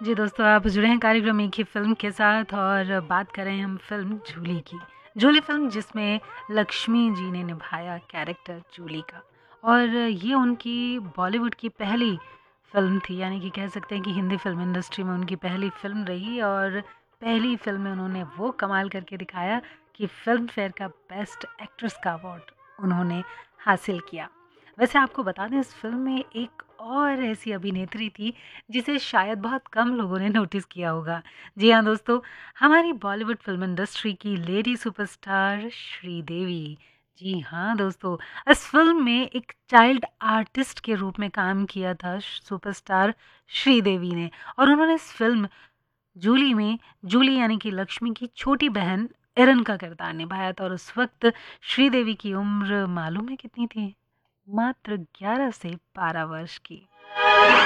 जी दोस्तों, आप जुड़े हैं कार्यक्रम एक ही फ़िल्म के साथ और बात कर रहे हैं हम फ़िल्म जूली की। जूली फ़िल्म जिसमें लक्ष्मी जी ने निभाया कैरेक्टर जूली का और ये उनकी बॉलीवुड की पहली फ़िल्म थी, यानी कि कह सकते हैं कि हिंदी फ़िल्म इंडस्ट्री में उनकी पहली फ़िल्म रही और पहली फ़िल्म में उन्होंने वो कमाल करके दिखाया कि फ़िल्म फेयर का बेस्ट एक्ट्रेस का अवार्ड उन्होंने हासिल किया। वैसे आपको बता दें इस फ़िल्म में एक और ऐसी अभिनेत्री थी जिसे शायद बहुत कम लोगों ने नोटिस किया होगा। जी हाँ दोस्तों, हमारी बॉलीवुड फ़िल्म इंडस्ट्री की लेडी सुपरस्टार श्रीदेवी। जी हाँ दोस्तों, इस फ़िल्म में एक चाइल्ड आर्टिस्ट के रूप में काम किया था सुपरस्टार श्रीदेवी ने और उन्होंने इस फ़िल्म जूली में जूली यानी कि लक्ष्मी की छोटी बहन एरन का किरदार निभाया था और उस वक़्त श्रीदेवी की उम्र मालूम है कितनी थी? मात्र 11 से 12 वर्ष की।